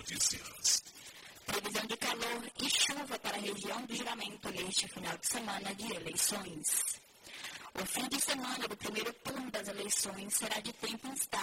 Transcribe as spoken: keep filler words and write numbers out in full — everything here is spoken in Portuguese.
Notícias. Previsão de calor e chuva para a região do Juramento neste final de semana de eleições. O fim de semana do primeiro turno das eleições será de tempo instável.